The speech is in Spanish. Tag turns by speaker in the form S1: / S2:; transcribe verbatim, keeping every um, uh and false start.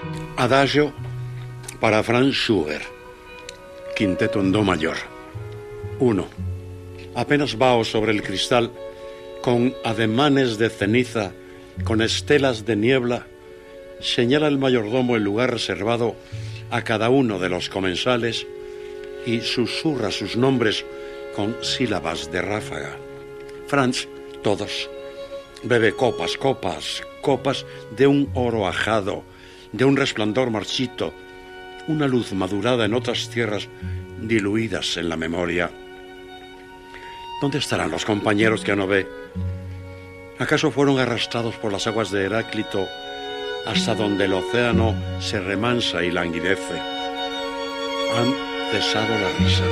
S1: Adagio para Franz Schubert, quinteto en do mayor. uno. Apenas vaho sobre el cristal, con ademanes de ceniza, con estelas de niebla, señala el mayordomo el lugar reservado a cada uno de los comensales y susurra sus nombres con sílabas de ráfaga. Franz, todos, bebe copas, copas, copas de un oro ajado, de un resplandor marchito, una luz madurada en otras tierras diluidas en la memoria. ¿Dónde estarán los compañeros que no ve? ¿Acaso fueron arrastrados por las aguas de Heráclito hasta donde el océano se remansa y languidece? Han cesado las risas,